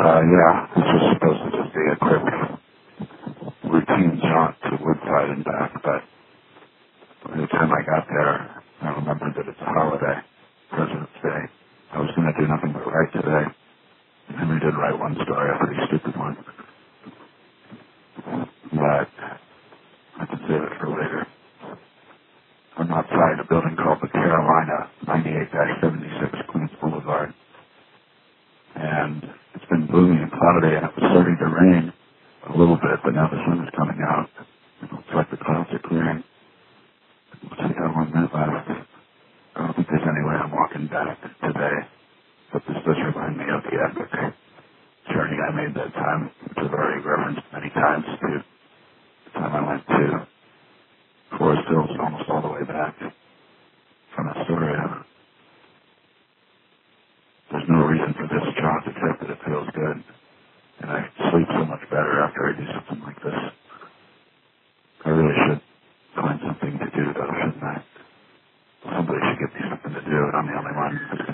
Yeah, this was supposed to just be a quick routine jaunt to Woodside and back, but by the time I got there, I remembered that it's a holiday, President's Day. I was going to do nothing but write today. Henry did write one story, a pretty stupid one, but I can save it for later. I'm outside a building called the Carolina, 98-76 Queens Boulevard, and it's been gloomy and cloudy, and it was starting to rain a little bit, but now the sun is coming out. It looks like the clouds are clearing. Looks like I got 1 minute left. I don't think there's any way I'm walking back today, but this does remind me of the epic journey I made that time, which I've already referenced many times, to the time I went to Forest Hills and almost all the way back from Astoria. There's no reason for this jaunt except that it feels good, and I sleep so much better after I do something like this. I really should find something to do, though, shouldn't I? Somebody should give me something to do, and I'm the only one who's